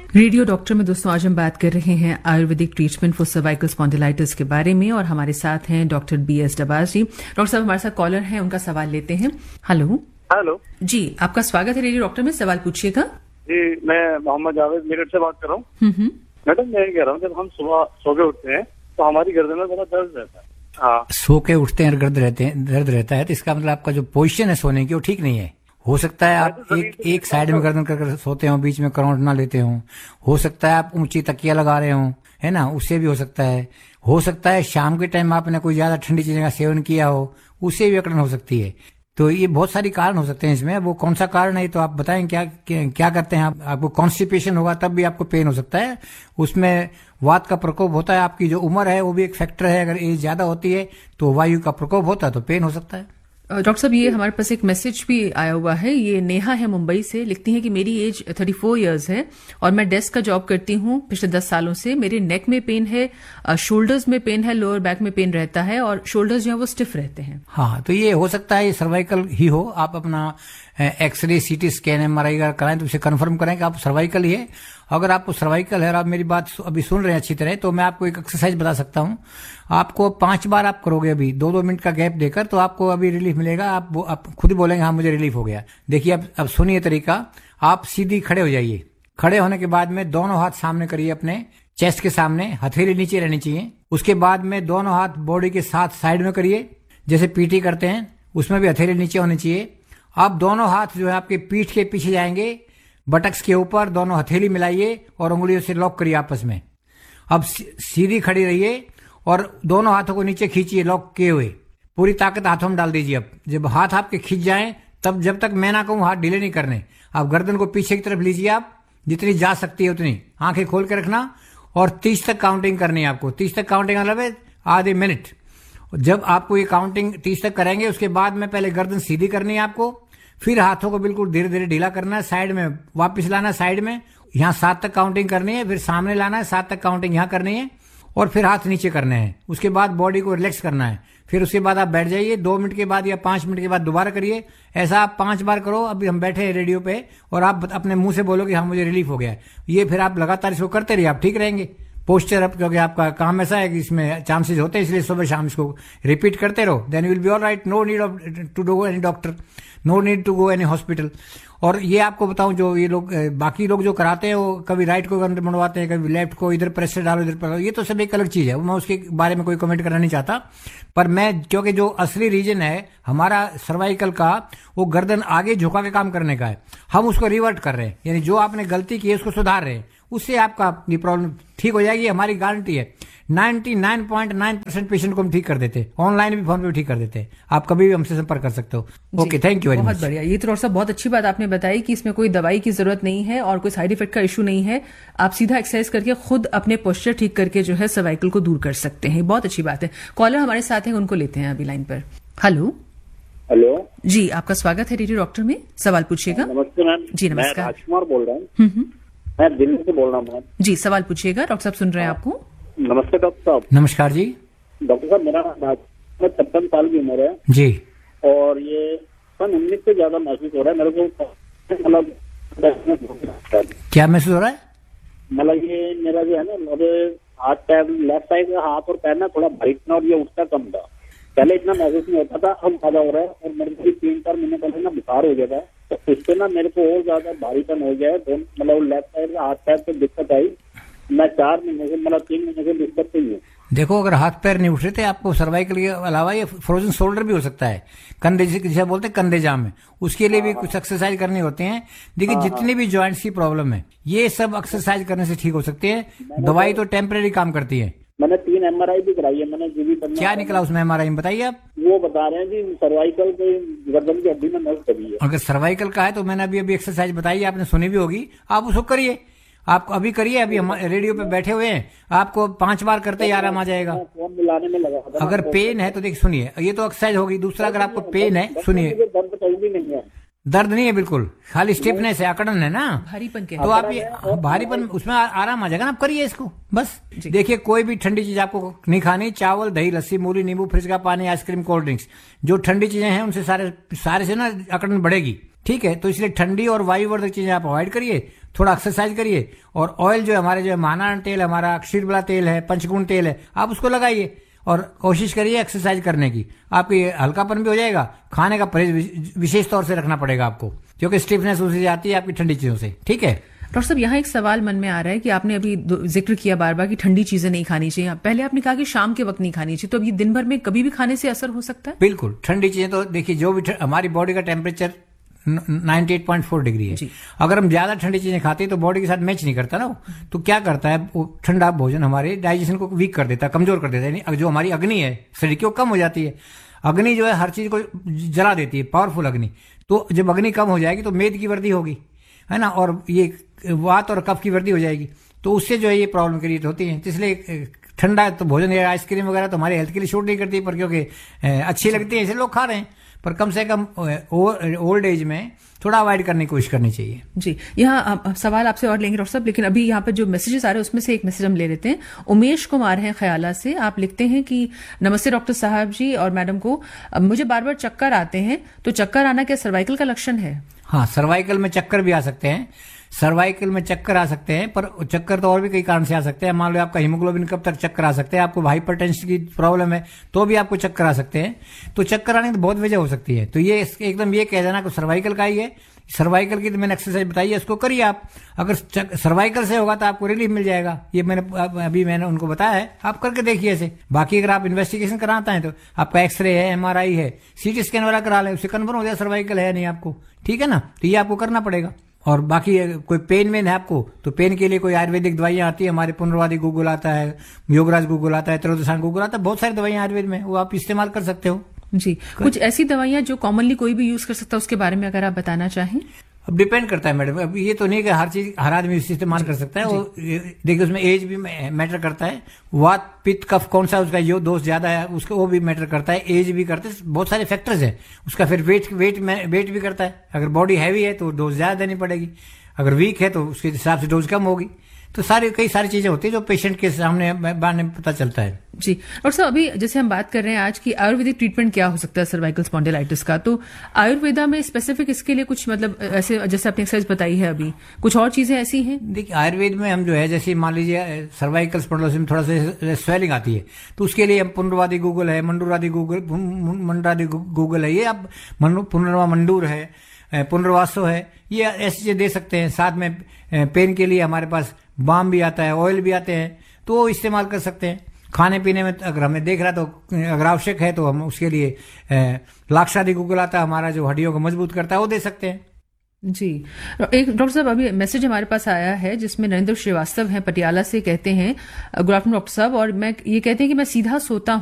Radio doctor में दोस्तों आज हम बात कर रहे हैं Ayurvedic treatment for cervical spondylitis के बारे में और हमारे साथ हैं डॉक्टर BS डबास जी। डॉक्टर साहब हमारे साथ कॉलर हैं, उनका सवाल लेते हैं। हेलो जी, आपका स्वागत है रेडियो डॉक्टर में, सवाल पूछिएगा। जी, मैं मोहम्मद जावेद मेरठ से बात कर रहा हूँ। मैडम मैं ये कह रहा हूँ, जब हम सुबह सो के उठते हैं तो हमारी गर्दन में बड़ा दर्द रहता है। हाँ, सो के उठते हैं दर्द रहता है तो इसका मतलब आपका जो पोजीशन है सोने की वो ठीक नहीं है। हो सकता है आप एक साइड में गर्दन कर सोते हो, बीच में करवट ना लेते हो सकता है आप ऊंची तकिया लगा रहे हो, है ना, उससे भी हो सकता है शाम के टाइम आपने कोई ज्यादा ठंडी चीजें का सेवन किया हो, उससे भी अकड़न हो सकती है। तो ये बहुत सारी कारण हो सकते हैं इसमें। वो कौन सा कारण है तो आप बताएं, क्या करते हैं आप? आपको कॉन्स्टिपेशन होगा तब भी आपको पेन हो सकता है, उसमें वात का प्रकोप होता है, आपकी जो उम्र है वो भी एक फैक्टर है। अगर एज ज्यादा होती है तो वायु का प्रकोप होता है तो पेन हो सकता है। डॉक्टर साहब ये हमारे पास एक मैसेज भी आया हुआ है, ये नेहा है मुंबई से, लिखती है कि मेरी एज 34 इयर्स है और मैं डेस्क का जॉब करती हूँ पिछले 10 सालों से। मेरे नेक में पेन है, शोल्डर्स में पेन है, लोअर बैक में पेन रहता है और शोल्डर्स जो है वो स्टिफ रहते हैं। हाँ, तो ये हो सकता है ये सर्वाइकल ही हो। आप अपना एक्सरे, सीटी स्कैन, MRI कराएं तो उसे कंफर्म करें कि आप सर्वाइकल ही है। अगर आपको सर्वाइकल है और आप मेरी बात अभी सुन रहे हैं अच्छी तरह, तो मैं आपको एक एक्सरसाइज बता सकता हूँ। आपको 5 बार आप करोगे अभी 2-2 मिनट का गैप देकर, तो आपको अभी रिलीफ मिलेगा। आप खुद ही बोलेंगे हाँ मुझे रिलीफ हो गया। देखिए अब सुनिए तरीका। आप सीधी खड़े हो जाइए। खड़े होने के बाद में दोनों हाथ सामने करिए, अपने चेस्ट के सामने, हथेली नीचे रहनी चाहिए। उसके बाद में दोनों हाथ बॉडी के साथ साइड में करिए, जैसे पीटी करते हैं उसमें भी हथेली नीचे होनी चाहिए। अब दोनों हाथ जो है आपके पीठ के पीछे जाएंगे, बटक्स के ऊपर दोनों हथेली मिलाइए और उंगलियों से लॉक करिए आपस में। अब सीधी खड़ी रहिए और दोनों हाथों को नीचे खींचिए लॉक किए हुए। पूरी ताकत हाथों में डाल दीजिए। अब जब हाथ आपके खींच जाएं तब जब तक मैं ना कहूं हाथ ढीले नहीं करने। आप गर्दन को पीछे की तरफ लीजिए, आप जितनी जा सकती है उतनी। आंखें खोल के रखना और 30 तक काउंटिंग करनी है आपको। 30 तक काउंटिंग मतलब है आधे मिनट। जब आपको ये काउंटिंग 30 तक करेंगे उसके बाद में पहले गर्दन सीधी करनी है आपको, फिर हाथों को बिल्कुल धीरे धीरे ढीला करना है, साइड में वापस लाना है, साइड में यहाँ 7 तक काउंटिंग करनी है, फिर सामने लाना है, 7 तक काउंटिंग यहाँ करनी है और फिर हाथ नीचे करने हैं। उसके बाद बॉडी को रिलैक्स करना है। फिर उसके बाद आप बैठ जाइए। 2 मिनट के बाद या 5 मिनट के बाद दोबारा करिए। ऐसा आप 5 बार करो। अभी हम बैठे हैं रेडियो पे और आप अपने मुंह से बोलो कि हाँ मुझे रिलीफ हो गया। ये फिर आप लगातार इसको करते रहिए, आप ठीक रहेंगे। पोस्चर अप, क्योंकि आपका काम ऐसा है कि इसमें चांसेस होते हैं, इसलिए सुबह शाम इसको रिपीट करते रहो। Then you will be all right. No need of to go any doctor, no need to go any hospital. और ये आपको बताऊं, जो ये लोग बाकी लोग जो कराते हैं वो कभी राइट को मुड़वाते हैं, कभी लेफ्ट को, इधर प्रेशर डालो इधर प्रेशर, ये तो सब एक अलग चीज है। मैं उसके बारे में कोई कमेंट करना नहीं चाहता। पर मैं, क्योंकि जो असली रीजन है हमारा सर्वाइकल का, वो गर्दन आगे झुका के काम करने का है। हम उसको रिवर्ट कर रहे हैं, यानी जो आपने गलती की है उसको सुधार रहे हैं। उससे आपका ये प्रॉब्लम ठीक हो जाएगी, हमारी गारंटी है। 99.9% पेशेंट को हम ठीक कर देते हैं। ऑनलाइन भी, फोन पे भी ठीक कर देते हैं। आप कभी भी हमसे संपर्क कर सकते हो। Okay, thank you very much. बहुत बढ़िया। ये तो डॉक्टर साहब बहुत अच्छी बात आपने बताई कि इसमें कोई दवाई की जरूरत नहीं है और कोई साइड इफेक्ट का इशू नहीं है। आप सीधा एक्सरसाइज करके खुद अपने पोस्चर ठीक करके जो है सर्वाइकल को दूर कर सकते हैं। बहुत अच्छी बात है। कॉलर हमारे साथ हैं, उनको लेते हैं अभी लाइन पर। हेलो जी, आपका स्वागत है रेडियो डॉक्टर में, सवाल पूछिएगा। नमस्ते मैम। जी नमस्कार। मैं राजकुमार बोल रहा हूँ। मैं दिल्ली से बोल रहा हूँ मैम। जी, सवाल पूछिएगा, डॉक्टर साहब सुन रहे हैं आपको। नमस्ते डॉक्टर साहब। नमस्कार जी। डॉक्टर साहब, मेरा 56 साल की उम्र है जी, और ये सन 19 से ज्यादा महसूस हो रहा है मेरे को। मतलब क्या महसूस हो रहा है? मतलब ये मेरा जो है ना, मेरे हाथ पैर, लेफ्ट साइड का हाथ और पैर ना थोड़ा भारीपन और ये उठता कम था। पहले इतना महसूस नहीं होता था, अब ज्यादा हो रहा है। और मेरे को 3-4 महीने पहले ना बुखार हो गया था, तो उससे ना मेरे को और ज्यादा भारीपन हो गया है। मतलब लेफ्ट साइड का हाथ पैर पे दिक्कत आई। मैं 4 महीने से, मतलब 3 महीने से दिक्कत नहीं है। देखो, अगर हाथ पैर नहीं उठ रहे थे आपको, सर्वाइकल के अलावा ये फ्रोजन शोल्डर भी हो सकता है। कंधे, जिसे बोलते हैं कंधे जाम है, उसके लिए भी कुछ एक्सरसाइज करनी होती है। देखिए, जितनी भी जॉइंट्स की प्रॉब्लम है ये सब एक्सरसाइज करने से ठीक हो सकती है। दवाई तो टेम्परेरी काम करती है। मैंने 3 MRI भी कराई है। मैंने जो भी क्या निकला उसमें MRI में, बताइए आप। वो बता रहे हैं कि सर्वाइकल के गर्दन की हड्डी में नस दबी है। अगर सर्वाइकल का है तो मैंने अभी एक्सरसाइज बताई, आपने सुनी भी होगी, आप उसको करिए। आप अभी करिए, अभी हम रेडियो पे बैठे हुए हैं, आपको 5 बार करते ही आराम आ जाएगा। फोन मिलाने में लगा था। अगर पेन है तो देखिए, सुनिए, ये तो एक्सरसाइज होगी। दूसरा, अगर आपको पेन है, सुनिए, दर्द कहीं भी नहीं है। दर्द नहीं है बिल्कुल, खाली स्टिफनेस है, अकड़न है ना, भारीपन के। तो आप ये भारीपन, उसमें आराम आ जाएगा ना। आप करिए इसको बस। देखिए, कोई भी ठंडी चीज आपको नहीं खानी। चावल, दही, लस्सी, मूली, नींबू, फ्रिज का पानी, आइसक्रीम, कोल्ड ड्रिंक्स, जो ठंडी चीजें हैं उनसे सारे से ना अकड़न बढ़ेगी। ठीक है, तो इसलिए ठंडी और वायुवर्धक चीजें आप अवॉइड करिए, थोड़ा एक्सरसाइज करिए, और ऑयल जो है हमारे जो है महानारायण तेल, हमारा क्षीरबला तेल है, पंचगुण तेल है, आप उसको लगाइए और कोशिश करिए एक्सरसाइज करने की। आपकी हल्कापन भी हो जाएगा। खाने का परहेज विशेष तौर से रखना पड़ेगा आपको, क्योंकि स्टिफनेस उसी जाती है आपकी ठंडी चीजों से। ठीक है डॉक्टर साहब, यहाँ एक सवाल मन में आ रहा है कि आपने अभी जिक्र किया बार बार कि ठंडी चीजें नहीं खानी चाहिए। पहले आपने कहा कि शाम के वक्त नहीं खानी चाहिए, तो अब ये दिन भर में कभी भी खाने से असर हो सकता है? बिल्कुल, ठंडी चीजें तो देखिए, जो भी हमारी बॉडी का टेम्परेचर 98.4 डिग्री है, अगर हम ज्यादा ठंडी चीजें खाते हैं तो बॉडी के साथ मैच नहीं करता ना, तो क्या करता है वो ठंडा भोजन हमारे डाइजेशन को वीक कर देता है, कमजोर कर देता है। यानी जो हमारी अग्नि है शरीर की वो कम हो जाती है। अग्नि जो है हर चीज को जला देती है, पावरफुल अग्नि। तो जब अग्नि कम हो जाएगी तो मेद की वृद्धि होगी, है ना, और ये वात और कफ की वृद्धि हो जाएगी, तो उससे जो है ये प्रॉब्लम क्रिएट होती है। तो इसलिए ठंडा तो भोजन या आइसक्रीम वगैरह तो हमारे हेल्थ के लिए शूट नहीं करती, पर क्योंकि अच्छी लगती है इसलिए लोग खा रहे हैं, पर कम से कम ओल्ड एज में थोड़ा अवॉइड करने की कोशिश करनी चाहिए। जी, यहाँ सवाल आपसे और लेंगे डॉक्टर साहब, लेकिन अभी यहाँ पर जो मैसेजेस आ रहे हैं उसमें से एक मैसेज हम ले लेते हैं। उमेश कुमार हैं ख्याला से। आप लिखते हैं कि नमस्ते डॉक्टर साहब जी और मैडम को, मुझे बार बार चक्कर आते हैं, तो चक्कर आना क्या सर्वाइकल का लक्षण है? हाँ, सर्वाइकल में चक्कर भी आ सकते हैं, सर्वाइकल में चक्कर आ सकते हैं, पर चक्कर तो और भी कई कारण से आ सकते हैं। मान लो आपका हीमोग्लोबिन कब तक चक्कर आ सकते हैं, आपको हाइपरटेंशन की प्रॉब्लम है तो भी आपको चक्कर आ सकते हैं। तो चक्कर आने की तो बहुत वजह हो सकती है। तो ये एकदम ये कह देना कि सर्वाइकल का ही है, सर्वाइकल की तो मैंने एक्सरसाइज बताई है, इसको करिए आप। अगर सर्वाइकल से होगा तो आपको रिलीफ मिल जाएगा, ये अभी मैंने उनको बताया है, आप करके देखिए ऐसे। बाकी अगर आप इन्वेस्टिगेशन कराते हैं तो आपका एक्सरे है, MRI है, CT स्कैन वाला करा लें, उससे कन्फर्म हो जाए सर्वाइकल है नहीं आपको। ठीक है ना, तो ये आपको करना पड़ेगा। और बाकी कोई पेन वेन है आपको, तो पेन के लिए कोई आयुर्वेदिक दवाइयां आती है, हमारे पुनर्वादी गूगल आता है, योगराज गूगल आता है, त्रोदशान गूगल आता है, बहुत सारी दवाइयां आयुर्वेद में, वो आप इस्तेमाल कर सकते हो। जी, कुछ ऐसी दवाइयां जो कॉमनली कोई भी यूज कर सकता है, उसके बारे में अगर आप बताना चाहें। अब डिपेंड करता है मैडम, अब ये तो नहीं कि हर चीज हर आदमी इस्तेमाल कर सकता है। वो देखिए उसमें एज भी मैटर करता है, वात पित्त कफ कौन सा उसका जो दोष ज्यादा है उसका वो भी मैटर करता है, एज भी करता है, बहुत सारे फैक्टर्स हैं उसका। फिर वेट भी करता है। अगर बॉडी हैवी है तो डोज ज्यादा देनी पड़ेगी, अगर वीक है तो उसके हिसाब से डोज कम होगी। तो कई सारी चीजें होती है जो पेशेंट के सामने पता चलता है। जी डॉक्टर साहब, अभी जैसे हम बात कर रहे हैं आज की आयुर्वेदिक ट्रीटमेंट क्या हो सकता है सर्वाइकल स्पॉन्डिलाइटिस का, तो आयुर्वेदा में स्पेसिफिक इसके लिए कुछ मतलब ऐसे जैसे आपने एक्सरसाइज बताई है, अभी कुछ और चीजें ऐसी हैं? देखिए आयुर्वेद में हम जो है, जैसे मान लीजिए सर्वाइकल स्पॉन्डिलोसिस में थोड़ा सा स्वेलिंग आती है, तो उसके लिए हम पुनर्वादी गूगल है, मंडूरादी गूगल है, ये आप पुनर्वा मंडूर है, पुनर्वासो है, ये ऐसी चीजें दे सकते हैं। साथ में पेन के लिए हमारे पास बाम भी आता है, ऑयल भी आते हैं, तो वो इस्तेमाल कर सकते हैं। खाने पीने में अगर हमें देख रहा तो अगर आवश्यक है तो हम उसके लिए लाक्षादी गूगल आता है हमारा, जो हड्डियों को मजबूत करता है, वो दे सकते हैं। जी, एक डॉक्टर साहब अभी मैसेज हमारे पास आया है जिसमें नरेंद्र श्रीवास्तव हैं पटियाला से, कहते हैं गुड आफ्टरनून डॉक्टर साहब, और मैं ये कहते हैं कि मैं सीधा सोता